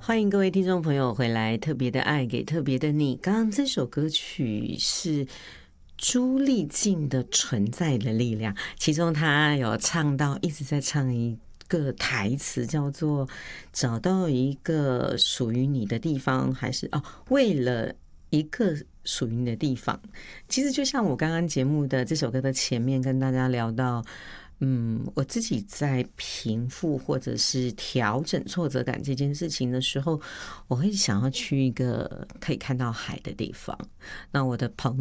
欢迎各位听众朋友回来，特别的爱给特别的你。刚刚这首歌曲是朱丽静的《存在的力量》，其中她有唱到，一直在唱一个台词，叫做找到一个属于你的地方，还是为了一个属于你的地方。其实就像我刚刚节目的这首歌的前面跟大家聊到，我自己在平复或者是调整挫折感这件事情的时候，我会想要去一个可以看到海的地方。那我的朋